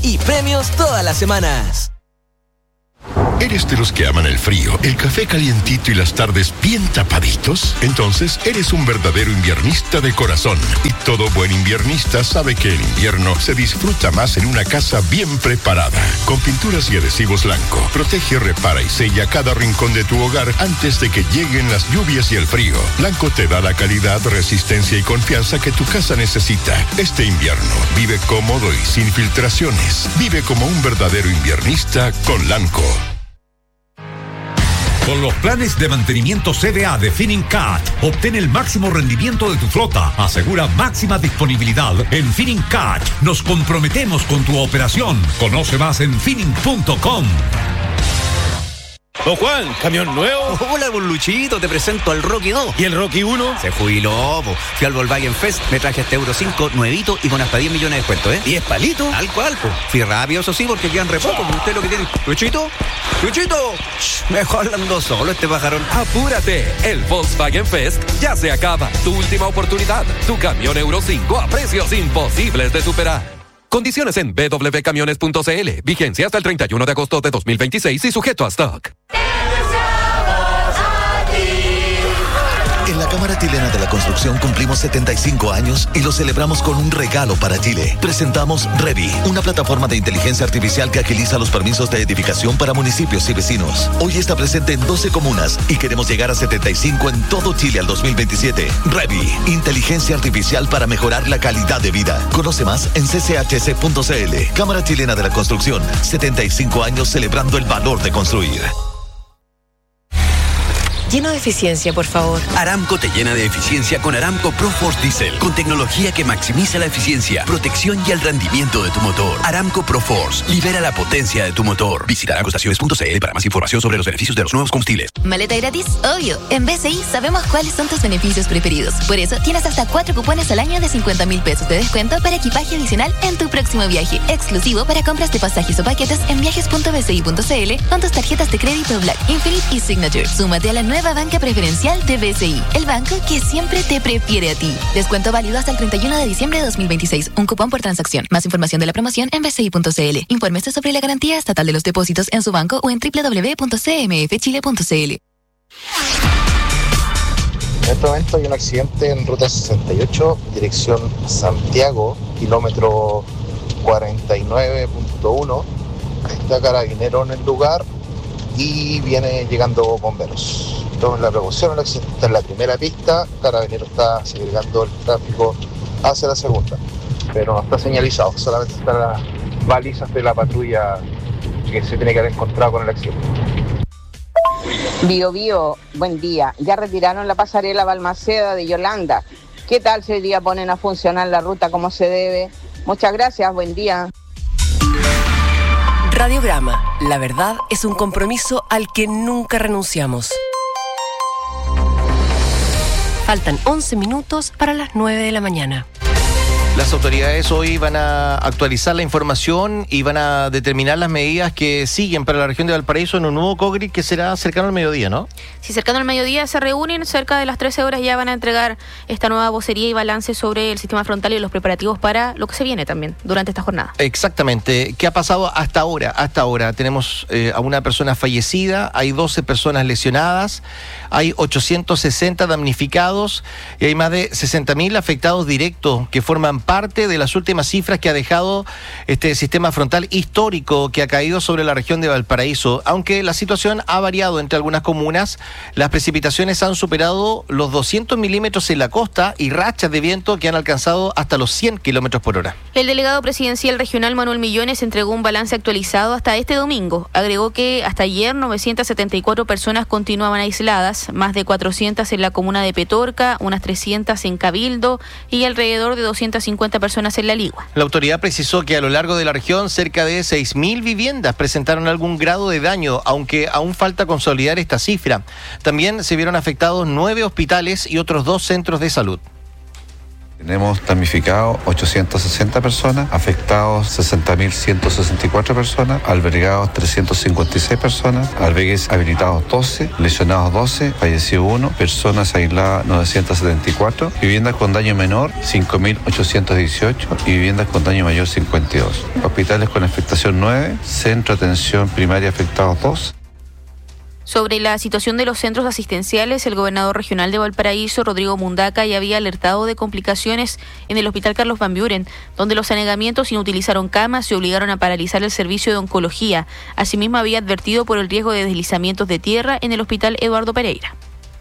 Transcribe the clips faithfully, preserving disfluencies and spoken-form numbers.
y premios todas las semanas. ¿Eres de los que aman el frío, el café calientito y las tardes bien tapaditos? Entonces eres un verdadero inviernista de corazón. Y todo buen inviernista sabe que el invierno se disfruta más en una casa bien preparada. Con pinturas y adhesivos Lanco, protege, repara y sella cada rincón de tu hogar antes de que lleguen las lluvias y el frío. Lanco te da la calidad, resistencia y confianza que tu casa necesita. Este invierno vive cómodo y sin filtraciones. Vive como un verdadero inviernista con Lanco. Con los planes de mantenimiento C D A de Finincat, obtén el máximo rendimiento de tu flota. Asegura máxima disponibilidad. En Finincat nos comprometemos con tu operación. Conoce más en finning punto com. Don Juan, ¿camión nuevo? Hola, don Luchito, te presento al Rocky dos. ¿Y el Rocky uno? Se jubiló, po. Fui al Volkswagen Fest, me traje este Euro cinco nuevito y con hasta diez millones de descuento, ¿eh? ¿diez palitos? Tal cual, po. Fui rápido, eso sí, porque quedan re poco, oh. Usted lo que tiene. ¿Luchito? ¿Luchito? Shh, mejor hablando solo este pajarón. Apúrate, el Volkswagen Fest ya se acaba. Tu última oportunidad. Tu camión Euro cinco a precios imposibles de superar. Condiciones en b w camiones punto c l. Vigencia hasta el treinta y uno de agosto de dos mil veintiséis y sujeto a stock. En la Cámara Chilena de la Construcción cumplimos setenta y cinco años y lo celebramos con un regalo para Chile. Presentamos Revi, una plataforma de inteligencia artificial que agiliza los permisos de edificación para municipios y vecinos. Hoy está presente en doce comunas y queremos llegar a setenta y cinco en todo Chile al dos mil veintisiete. Revi, inteligencia artificial para mejorar la calidad de vida. Conoce más en c c h c punto c l. Cámara Chilena de la Construcción, setenta y cinco años celebrando el valor de construir. Lleno de eficiencia, por favor. Aramco te llena de eficiencia con Aramco ProForce Diesel, con tecnología que maximiza la eficiencia, protección y el rendimiento de tu motor. Aramco ProForce, libera la potencia de tu motor. Visita aramco estaciones punto c l para más información sobre los beneficios de los nuevos combustibles. ¿Maleta gratis? Obvio. En B C I sabemos cuáles son tus beneficios preferidos. Por eso tienes hasta cuatro cupones al año de cincuenta mil pesos de descuento para equipaje adicional en tu próximo viaje. Exclusivo para compras de pasajes o paquetes en viajes punto b c i punto c l con tus tarjetas de crédito Black, Infinite y Signature. Súmate a la nueva banca preferencial de B C I, el banco que siempre te prefiere a ti. Descuento válido hasta el treinta y uno de diciembre de dos mil veintiséis. Un cupón por transacción. Más información de la promoción en b c i punto c l. Infórmese sobre la garantía estatal de los depósitos en su banco o en w w w punto c m f chile punto c l. En este momento hay un accidente en ruta sesenta y ocho, dirección Santiago, kilómetro cuarenta y nueve punto uno. Está carabinero en el lugar y viene llegando bomberos. Tomen la precaución, el accidente está en la primera pista, carabinero está segregando el tráfico hacia la segunda, pero no está señalizado, solamente están las balizas de la patrulla que se tiene que haber encontrado con el accidente. Bio Bio, buen día. Ya retiraron la pasarela Balmaceda de Yolanda. ¿Qué tal si hoy día ponen a funcionar la ruta como se debe? Muchas gracias, buen día. Radiograma, la verdad es un compromiso al que nunca renunciamos. Faltan once minutos para las nueve de la mañana. Las autoridades hoy van a actualizar la información y van a determinar las medidas que siguen para la región de Valparaíso en un nuevo COGRI que será cercano al mediodía, ¿no? Sí, cercano al mediodía se reúnen, cerca de las trece horas ya van a entregar esta nueva vocería y balance sobre el sistema frontal y los preparativos para lo que se viene también durante esta jornada. Exactamente. ¿Qué ha pasado hasta ahora? Hasta ahora tenemos eh, a una persona fallecida, hay doce personas lesionadas, hay ochocientos sesenta damnificados y hay más de sesenta mil afectados directos que forman parte de las últimas cifras que ha dejado este sistema frontal histórico que ha caído sobre la región de Valparaíso. Aunque la situación ha variado entre algunas comunas, las precipitaciones han superado los doscientos milímetros en la costa y rachas de viento que han alcanzado hasta los cien kilómetros por hora. El delegado presidencial regional Manuel Millones entregó un balance actualizado hasta este domingo. Agregó que hasta ayer novecientas setenta y cuatro personas continuaban aisladas, más de cuatrocientas en la comuna de Petorca, unas trescientas en Cabildo y alrededor de doscientas cincuenta personas en La Ligua. La autoridad precisó que a lo largo de la región cerca de seis mil viviendas presentaron algún grado de daño, aunque aún falta consolidar esta cifra. También se vieron afectados nueve hospitales y otros dos centros de salud. Tenemos damnificados ochocientas sesenta personas, afectados sesenta mil ciento sesenta y cuatro personas, albergados trescientas cincuenta y seis personas, albergues habilitados doce, lesionados doce, fallecido uno, personas aisladas novecientas setenta y cuatro, viviendas con daño menor cinco mil ochocientos dieciocho y viviendas con daño mayor cincuenta y dos. Hospitales con afectación nueve, centro de atención primaria afectados dos. Sobre la situación de los centros asistenciales, el gobernador regional de Valparaíso, Rodrigo Mundaca, ya había alertado de complicaciones en el Hospital Carlos Van Buren, donde los anegamientos inutilizaron camas y obligaron a paralizar el servicio de oncología. Asimismo, había advertido por el riesgo de deslizamientos de tierra en el Hospital Eduardo Pereira.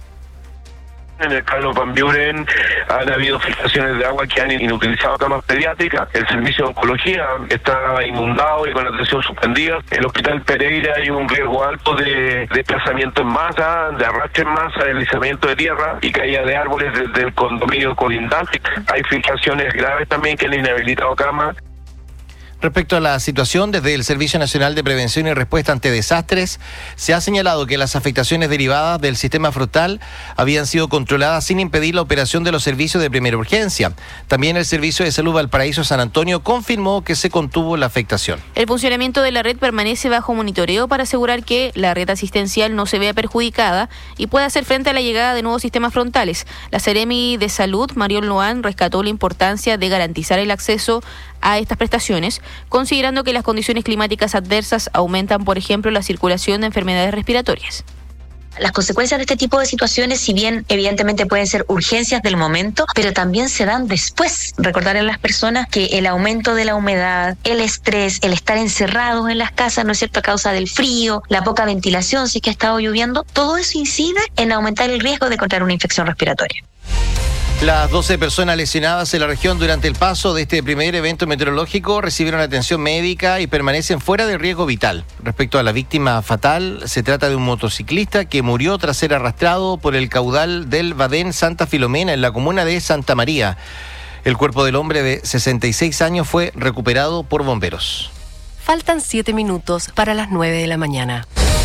En el Carlos Van Buren han habido filtraciones de agua que han inutilizado camas pediátricas. El servicio de oncología está inundado y con atención suspendida. El Hospital Pereira hay un riesgo alto de desplazamiento en masa, de arrastre en masa, de deslizamiento de tierra y caída de árboles desde el condominio colindante. Hay filtraciones graves también que han inhabilitado camas. Respecto a la situación, desde el Servicio Nacional de Prevención y Respuesta ante Desastres, se ha señalado que las afectaciones derivadas del sistema frontal habían sido controladas sin impedir la operación de los servicios de primera urgencia. También el Servicio de Salud Valparaíso San Antonio confirmó que se contuvo la afectación. El funcionamiento de la red permanece bajo monitoreo para asegurar que la red asistencial no se vea perjudicada y pueda hacer frente a la llegada de nuevos sistemas frontales. La Seremi de Salud, Mariol Loan, rescató la importancia de garantizar el acceso a estas prestaciones, considerando que las condiciones climáticas adversas aumentan, por ejemplo, la circulación de enfermedades respiratorias. Las consecuencias de este tipo de situaciones, si bien evidentemente pueden ser urgencias del momento, pero también se dan después. Recordar a las personas que el aumento de la humedad, el estrés, el estar encerrados en las casas, ¿no es cierto?, a causa del frío, la poca ventilación, si es que ha estado lloviendo, todo eso incide en aumentar el riesgo de contraer una infección respiratoria. Las doce personas lesionadas en la región durante el paso de este primer evento meteorológico recibieron atención médica y permanecen fuera de riesgo vital. Respecto a la víctima fatal, se trata de un motociclista que murió tras ser arrastrado por el caudal del Badén Santa Filomena en la comuna de Santa María. El cuerpo del hombre de sesenta y seis años fue recuperado por bomberos. Faltan siete minutos para las nueve de la mañana.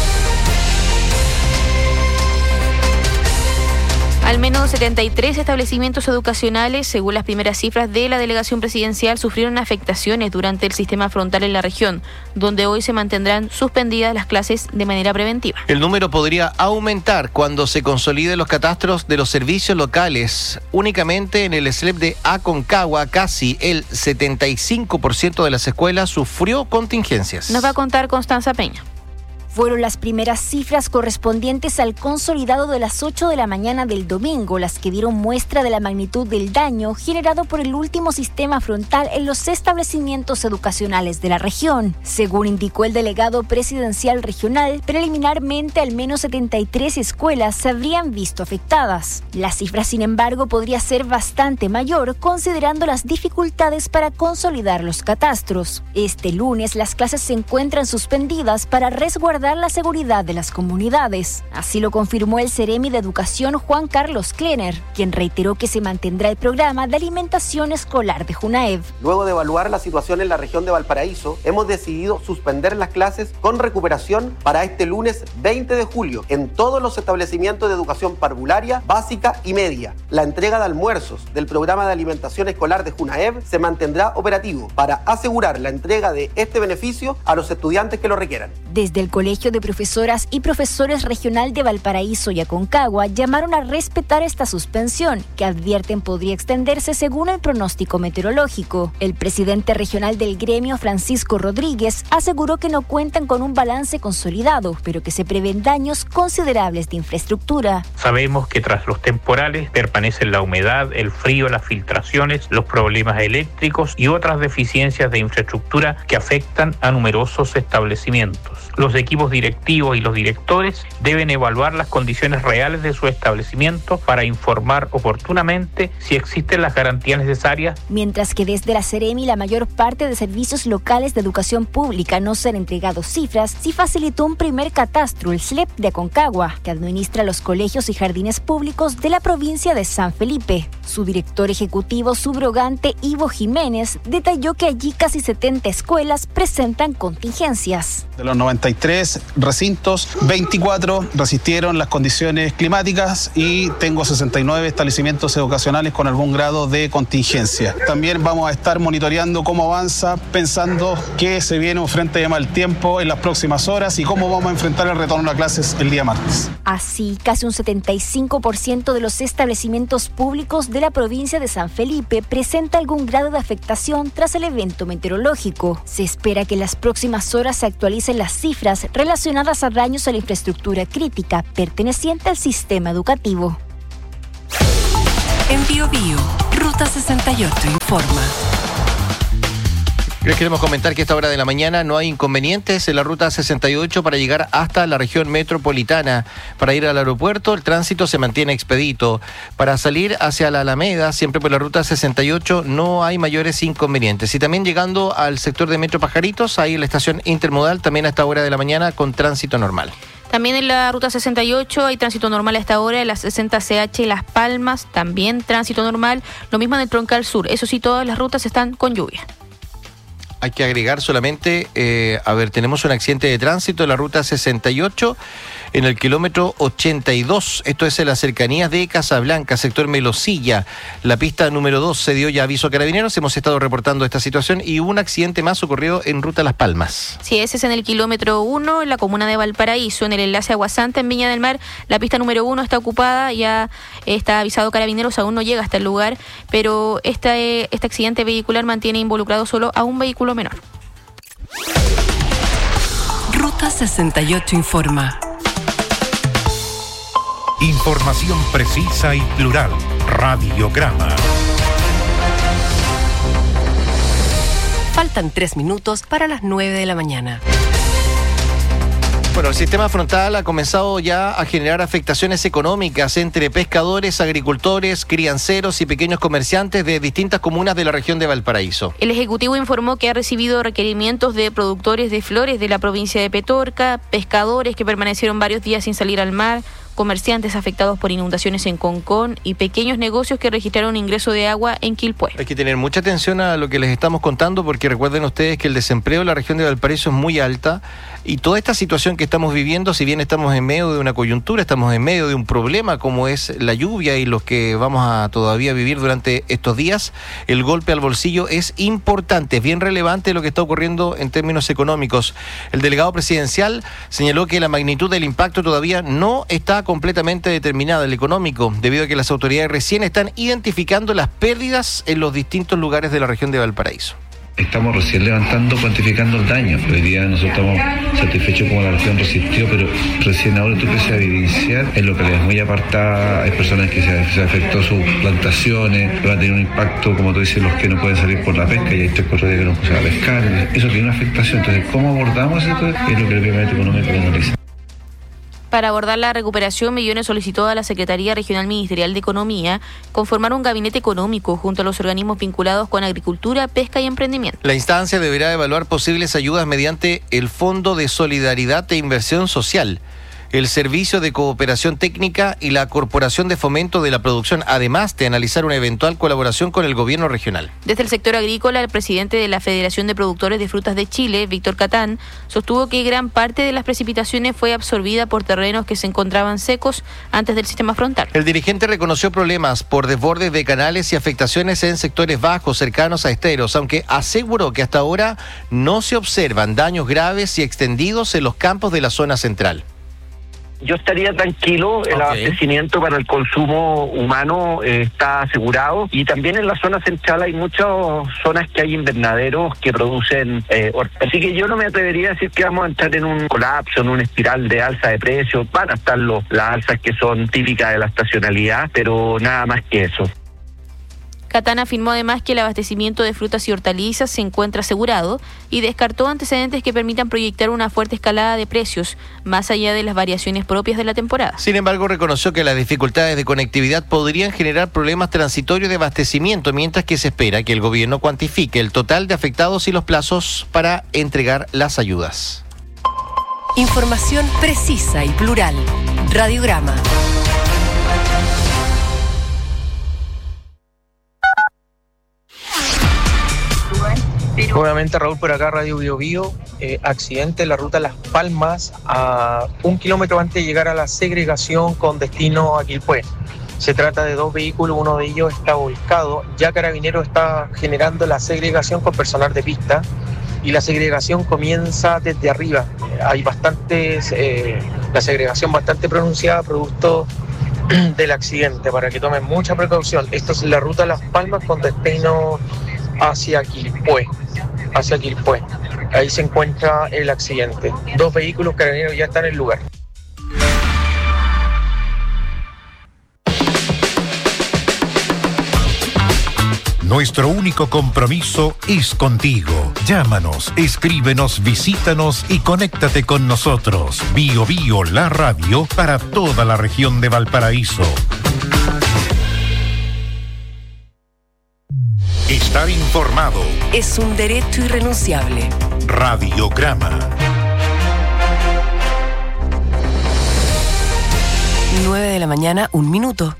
Al menos setenta y tres establecimientos educacionales, según las primeras cifras de la delegación presidencial, sufrieron afectaciones durante el sistema frontal en la región, donde hoy se mantendrán suspendidas las clases de manera preventiva. El número podría aumentar cuando se consoliden los catastros de los servicios locales. Únicamente en el S L E P de Aconcagua, casi el setenta y cinco por ciento de las escuelas sufrió contingencias. Nos va a contar Constanza Peña. Fueron las primeras cifras correspondientes al consolidado de las ocho de la mañana del domingo, las que dieron muestra de la magnitud del daño generado por el último sistema frontal en los establecimientos educacionales de la región. Según indicó el delegado presidencial regional, preliminarmente al menos setenta y tres escuelas se habrían visto afectadas. La cifra, sin embargo, podría ser bastante mayor, considerando las dificultades para consolidar los catastros. Este lunes las clases se encuentran suspendidas para resguardar la seguridad de las comunidades. Así lo confirmó el Seremi de Educación Juan Carlos Klenner, quien reiteró que se mantendrá el programa de alimentación escolar de JUNAEV. Luego de evaluar la situación en la región de Valparaíso, hemos decidido suspender las clases con recuperación para este lunes veinte de julio en todos los establecimientos de educación parvularia, básica y media. La entrega de almuerzos del programa de alimentación escolar de JUNAEV se mantendrá operativo para asegurar la entrega de este beneficio a los estudiantes que lo requieran. Desde el Colegio de Profesoras y Profesores Regional de Valparaíso y Aconcagua llamaron a respetar esta suspensión, que advierten podría extenderse según el pronóstico meteorológico. El presidente regional del gremio, Francisco Rodríguez, aseguró que no cuentan con un balance consolidado, pero que se prevén daños considerables de infraestructura. Sabemos que tras los temporales permanecen la humedad, el frío, las filtraciones, los problemas eléctricos y otras deficiencias de infraestructura que afectan a numerosos establecimientos. Los equipos directivos y los directores deben evaluar las condiciones reales de su establecimiento para informar oportunamente si existen las garantías necesarias. Mientras que desde la Seremi la mayor parte de servicios locales de educación pública no se han entregado cifras, sí facilitó un primer catastro, el S L E P de Aconcagua, que administra los colegios y jardines públicos de la provincia de San Felipe. Su director ejecutivo subrogante, Ivo Jiménez, detalló que allí casi setenta escuelas presentan contingencias. De los noventa y tres tres recintos, veinticuatro resistieron las condiciones climáticas y tengo sesenta y nueve establecimientos educacionales con algún grado de contingencia. También vamos a estar monitoreando cómo avanza, pensando que se viene un frente de mal tiempo en las próximas horas y cómo vamos a enfrentar el retorno a clases el día martes. Así, casi un setenta y cinco por ciento de los establecimientos públicos de la provincia de San Felipe presenta algún grado de afectación tras el evento meteorológico. Se espera que en las próximas horas se actualicen las cifras relacionadas a daños a la infraestructura crítica perteneciente al sistema educativo. En Bio Bio, Ruta sesenta y ocho informa. Les queremos comentar que a esta hora de la mañana no hay inconvenientes en la ruta sesenta y ocho para llegar hasta la región metropolitana. Para ir al aeropuerto, el tránsito se mantiene expedito. Para salir hacia la Alameda, siempre por la ruta sesenta y ocho, no hay mayores inconvenientes. Y también llegando al sector de Metro Pajaritos, ahí en la estación intermodal, también a esta hora de la mañana con tránsito normal. También en la ruta sesenta y ocho hay tránsito normal a esta hora, en la sesenta C H Las Palmas, también tránsito normal. Lo mismo en el Troncal Sur. Eso sí, todas las rutas están con lluvia. Hay que agregar solamente, eh, a ver, tenemos un accidente de tránsito en la ruta sesenta y ocho, en el kilómetro ochenta y dos. Esto es en las cercanías de Casablanca, sector Melosilla. La pista número dos se dio ya aviso a carabineros. Hemos estado reportando esta situación y un accidente más ocurrió en ruta Las Palmas. Sí, ese es en el kilómetro uno, en la comuna de Valparaíso, en el enlace a Guasanta, en Viña del Mar. La pista número uno está ocupada, ya está avisado carabineros, aún no llega hasta el lugar, pero este, este accidente vehicular mantiene involucrado solo a un vehículo menor. Ruta sesenta y ocho informa. Información precisa y plural. Radiograma. Faltan tres minutos para las nueve de la mañana. Bueno, el sistema frontal ha comenzado ya a generar afectaciones económicas entre pescadores, agricultores, crianceros y pequeños comerciantes de distintas comunas de la región de Valparaíso. El Ejecutivo informó que ha recibido requerimientos de productores de flores de la provincia de Petorca, pescadores que permanecieron varios días sin salir al mar, comerciantes afectados por inundaciones en Concón y pequeños negocios que registraron ingreso de agua en Quilpué. Hay que tener mucha atención a lo que les estamos contando porque recuerden ustedes que el desempleo en la región de Valparaíso es muy alta y toda esta situación que estamos viviendo, si bien estamos en medio de una coyuntura, estamos en medio de un problema como es la lluvia y los que vamos a todavía vivir durante estos días, el golpe al bolsillo es importante, es bien relevante lo que está ocurriendo en términos económicos. El delegado presidencial señaló que la magnitud del impacto todavía no está completamente determinada, el económico, debido a que las autoridades recién están identificando las pérdidas en los distintos lugares de la región de Valparaíso. Estamos recién levantando, cuantificando el daño. Hoy día nosotros estamos satisfechos como la región resistió, pero recién ahora tú empiezas a evidenciar en localidades muy apartadas, hay personas que se, se afectó sus plantaciones, que van a tener un impacto, como tú dices, los que no pueden salir por la pesca, y hay tres cuatro días que no pueden pescar. Eso tiene una afectación. Entonces, ¿cómo abordamos esto? Es lo que el Gabinete Económico analiza. Para abordar la recuperación, Millones solicitó a la Secretaría Regional Ministerial de Economía conformar un gabinete económico junto a los organismos vinculados con agricultura, pesca y emprendimiento. La instancia deberá evaluar posibles ayudas mediante el Fondo de Solidaridad e Inversión Social, el Servicio de Cooperación Técnica y la Corporación de Fomento de la Producción, además de analizar una eventual colaboración con el gobierno regional. Desde el sector agrícola, el presidente de la Federación de Productores de Frutas de Chile, Víctor Catán, sostuvo que gran parte de las precipitaciones fue absorbida por terrenos que se encontraban secos antes del sistema frontal. El dirigente reconoció problemas por desbordes de canales y afectaciones en sectores bajos cercanos a esteros, aunque aseguró que hasta ahora no se observan daños graves y extendidos en los campos de la zona central. Yo estaría tranquilo, el okay. abastecimiento para el consumo humano eh, está asegurado, y también en la zona central hay muchas zonas que hay invernaderos que producen eh, así que yo no me atrevería a decir que vamos a entrar en un colapso, en una espiral de alza de precios. Van a estar los, las alzas que son típicas de la estacionalidad, pero nada más que eso. Catán afirmó además que el abastecimiento de frutas y hortalizas se encuentra asegurado y descartó antecedentes que permitan proyectar una fuerte escalada de precios, más allá de las variaciones propias de la temporada. Sin embargo, reconoció que las dificultades de conectividad podrían generar problemas transitorios de abastecimiento, mientras que se espera que el gobierno cuantifique el total de afectados y los plazos para entregar las ayudas. Información precisa y plural. Radiograma. Pero Nuevamente Raúl por acá, Radio Bio Bio. Eh, accidente en la ruta Las Palmas, a un kilómetro antes de llegar a la segregación con destino a Quilpué. Se trata de dos vehículos, uno de ellos está volcado. Ya Carabineros está generando la segregación con personal de pista y la segregación comienza desde arriba. Hay bastantes, eh, la segregación bastante pronunciada producto del accidente, para que tomen mucha precaución. Esto es la ruta Las Palmas con destino hacia Quilpué, hacia Quilpué. Ahí se encuentra el accidente. Dos vehículos Carabineros ya están en el lugar. Nuestro único compromiso es contigo. Llámanos, escríbenos, visítanos y conéctate con nosotros. Bio Bio, la radio para toda la región de Valparaíso. Estar informado es un derecho irrenunciable. Radiograma. nueve de la mañana, un minuto.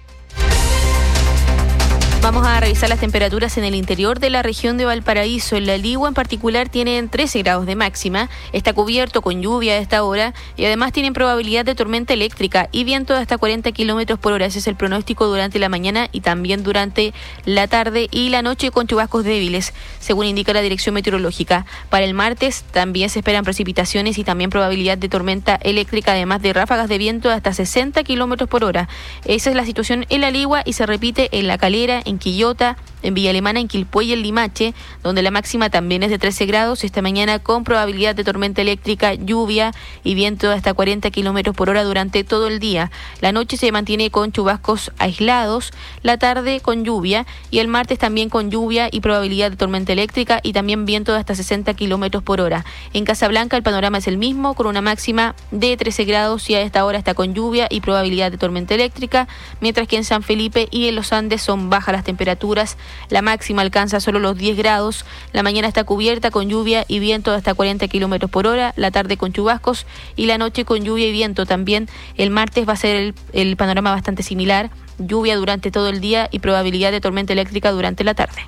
Vamos a revisar las temperaturas en el interior de la región de Valparaíso. En La Ligua en particular tienen trece grados de máxima. Está cubierto con lluvia a esta hora y además tienen probabilidad de tormenta eléctrica y viento de hasta cuarenta kilómetros por hora. Ese es el pronóstico durante la mañana y también durante la tarde y la noche con chubascos débiles, según indica la Dirección Meteorológica. Para el martes también se esperan precipitaciones y también probabilidad de tormenta eléctrica, además de ráfagas de viento de hasta sesenta kilómetros por hora. Esa es la situación en La Ligua y se repite en La Calera, en Quillota, en Villa Alemana, en Quilpué y en Limache, donde la máxima también es de trece grados esta mañana con probabilidad de tormenta eléctrica, lluvia y viento de hasta cuarenta kilómetros por hora durante todo el día. La noche se mantiene con chubascos aislados, la tarde con lluvia y el martes también con lluvia y probabilidad de tormenta eléctrica y también viento de hasta sesenta kilómetros por hora. En Casablanca el panorama es el mismo, con una máxima de trece grados y a esta hora está con lluvia y probabilidad de tormenta eléctrica, mientras que en San Felipe y en los Andes son bajas las temperaturas. La máxima alcanza solo los diez grados. La mañana está cubierta con lluvia y viento de hasta cuarenta kilómetros por hora. La tarde con chubascos y la noche con lluvia y viento también. El martes va a ser el, el panorama bastante similar. Lluvia durante todo el día y probabilidad de tormenta eléctrica durante la tarde.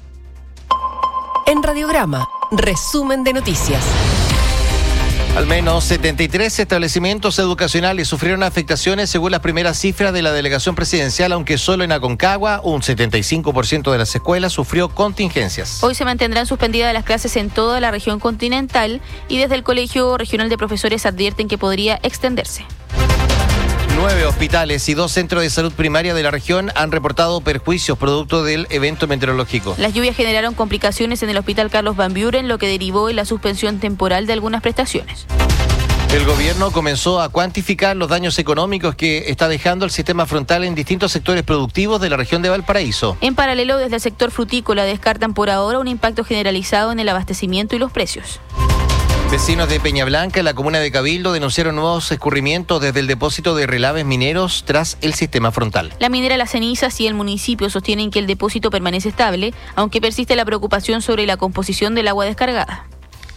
En Radiograma, resumen de noticias. Al menos setenta y tres establecimientos educacionales sufrieron afectaciones según las primeras cifras de la delegación presidencial, aunque solo en Aconcagua un setenta y cinco por ciento de las escuelas sufrió contingencias. Hoy se mantendrán suspendidas las clases en toda la región continental y desde el Colegio Regional de Profesores advierten que podría extenderse. Nueve hospitales y dos centros de salud primaria de la región han reportado perjuicios producto del evento meteorológico. Las lluvias generaron complicaciones en el Hospital Carlos Van Buren, lo que derivó en la suspensión temporal de algunas prestaciones. El gobierno comenzó a cuantificar los daños económicos que está dejando el sistema frontal en distintos sectores productivos de la región de Valparaíso. En paralelo, desde el sector frutícola descartan por ahora un impacto generalizado en el abastecimiento y los precios. Vecinos de Peña Blanca, en la comuna de Cabildo, denunciaron nuevos escurrimientos desde el depósito de relaves mineros tras el sistema frontal. La minera Las Cenizas y el municipio sostienen que el depósito permanece estable, aunque persiste la preocupación sobre la composición del agua descargada.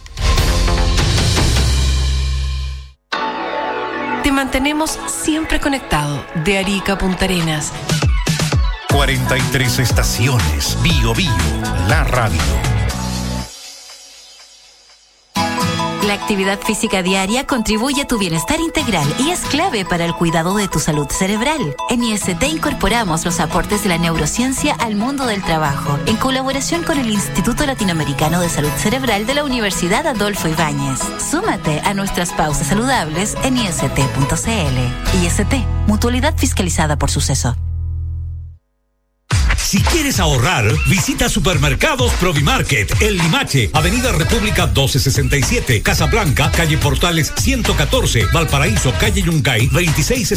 Te mantenemos siempre conectado de Arica a Punta Arenas. cuarenta y tres estaciones. Bio Bio, la radio. La actividad física diaria contribuye a tu bienestar integral y es clave para el cuidado de tu salud cerebral. En I S T incorporamos los aportes de la neurociencia al mundo del trabajo, en colaboración con el Instituto Latinoamericano de Salud Cerebral de la Universidad Adolfo Ibáñez. Súmate a nuestras pausas saludables en i s t punto c l. I S T, mutualidad fiscalizada por Suceso. Si quieres ahorrar, visita Supermercados Provimarket, El Limache, Avenida República doce sesenta y siete, Casablanca, calle Portales ciento catorce, Valparaíso, calle Yungay veintiséis